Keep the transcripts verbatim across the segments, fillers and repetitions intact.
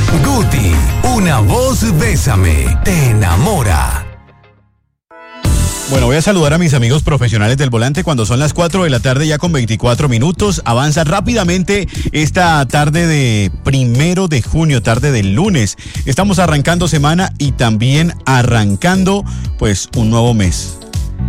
Guti, una voz bésame, te enamora. Bueno, voy a saludar a mis amigos profesionales del volante cuando son las cuatro de la tarde ya con veinticuatro minutos. Avanza rápidamente esta tarde de primero de junio, tarde del lunes. Estamos arrancando semana y también arrancando pues un nuevo mes.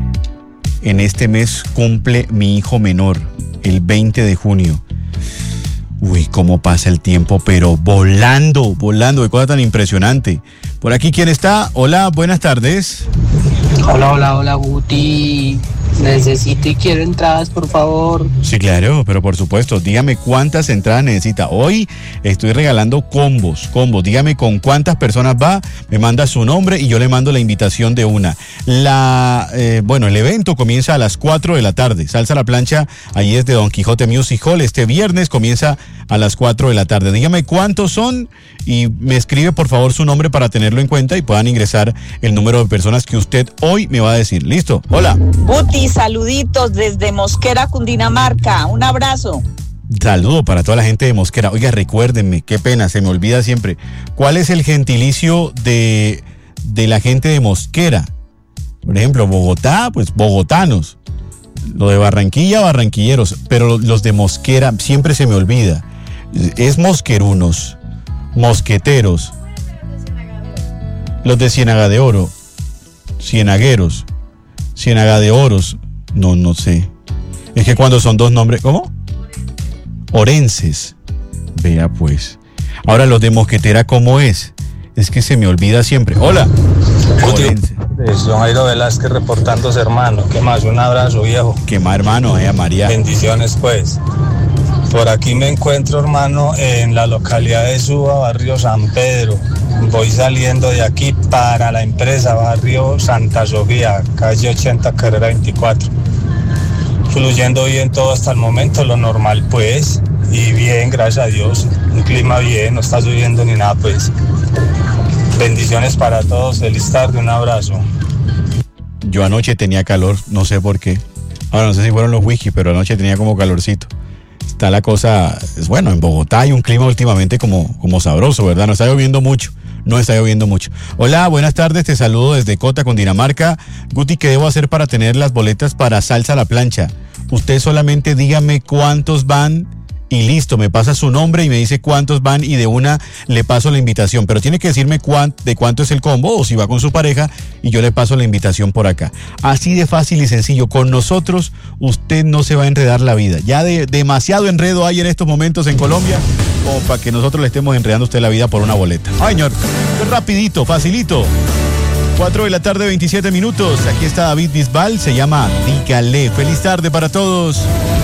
En este mes cumple mi hijo menor, el veinte de junio. Uy, cómo pasa el tiempo, pero volando, volando, qué cosa tan impresionante. Por aquí, ¿quién está? Hola, buenas tardes. Hola, hola, hola, Guti. Necesito y quiero entradas, por favor. Sí, claro, pero por supuesto, dígame cuántas entradas necesita. Hoy estoy regalando combos, combos. Dígame con cuántas personas va, me manda su nombre y yo le mando la invitación de una. La, eh, bueno, el evento comienza a las cuatro de la tarde. Salsa a la plancha, ahí es de Don Quijote Music Hall. Este viernes comienza a las cuatro de la tarde. Dígame cuántos son y me escribe por favor su nombre para tenerlo en cuenta y puedan ingresar el número de personas que usted hoy me va a decir. ¿Listo? Hola. Guti, saluditos desde Mosquera, Cundinamarca. Un abrazo. Saludo para toda la gente de Mosquera. Oiga, recuérdenme, qué pena, se me olvida siempre. ¿Cuál es el gentilicio de, de la gente de Mosquera? Por ejemplo, Bogotá, pues bogotanos. Lo de Barranquilla, barranquilleros. Pero los de Mosquera siempre se me olvida. Es mosquerunos, mosqueteros. Los de Ciénaga de Oro, cienagueros, Ciénaga de Oros. No, no sé. Es que cuando son dos nombres, ¿cómo? Orenses. Vea pues. Ahora los de Mosquetera, ¿cómo es? Es que se me olvida siempre. Hola. Orense. Don Jairo Velázquez reportándose, hermano. ¿Qué más? Un abrazo, viejo. ¿Qué más, hermano? Eh, María. Bendiciones, pues. Por aquí me encuentro, hermano, en la localidad de Suba, barrio San Pedro. Voy saliendo de aquí para la empresa, barrio Santa Sofía, calle ochenta, carrera veinticuatro. Fluyendo bien todo hasta el momento, lo normal, pues. Y bien, gracias a Dios. Un clima bien, no está lloviendo ni nada, pues. Bendiciones para todos, feliz tarde, un abrazo. Yo anoche tenía calor, no sé por qué. Ahora no sé si fueron los whisky, pero anoche tenía como calorcito. Está la cosa, es bueno, en Bogotá hay un clima últimamente como, como sabroso, ¿verdad? No está lloviendo mucho, no está lloviendo mucho. Hola, buenas tardes, te saludo desde Cota, Cundinamarca. Guti, ¿qué debo hacer para tener las boletas para Salsa a la Plancha? Usted solamente dígame cuántos van y listo, me pasa su nombre y me dice cuántos van y de una le paso la invitación, pero tiene que decirme cuán, de cuánto es el combo o si va con su pareja y yo le paso la invitación por acá. Así de fácil y sencillo, con nosotros usted no se va a enredar la vida. Ya de, demasiado enredo hay en estos momentos en Colombia como para que nosotros le estemos enredando a usted la vida por una boleta. Ay, señor, rapidito, facilito. cuatro de la tarde, veintisiete minutos. Aquí está David Bisbal, se llama Dígale. Feliz tarde para todos.